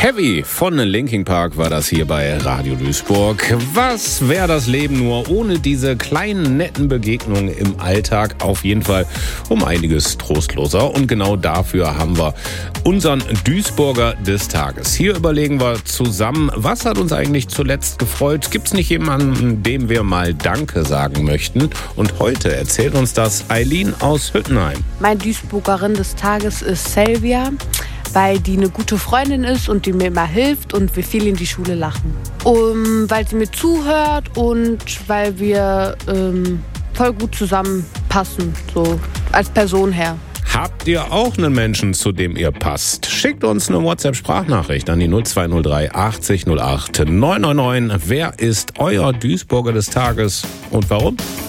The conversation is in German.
Heavy von Linkin Park war das hier bei Radio Duisburg. Was wäre das Leben nur ohne diese kleinen netten Begegnungen im Alltag? Auf jeden Fall um einiges trostloser. Und genau dafür haben wir unseren Duisburger des Tages. Hier überlegen wir zusammen, was hat uns eigentlich zuletzt gefreut? Gibt es nicht jemanden, dem wir mal Danke sagen möchten? Und heute erzählt uns das Eileen aus Hüttenheim. Mein Duisburgerin des Tages ist Selvia, weil die eine gute Freundin ist und die mir immer hilft und wir viel in die Schule lachen. Weil sie mir zuhört und weil wir voll gut zusammenpassen, so als Person her. Habt ihr auch einen Menschen, zu dem ihr passt? Schickt uns eine WhatsApp-Sprachnachricht an die 0203 80 08 999. Wer ist euer Duisburger des Tages und warum?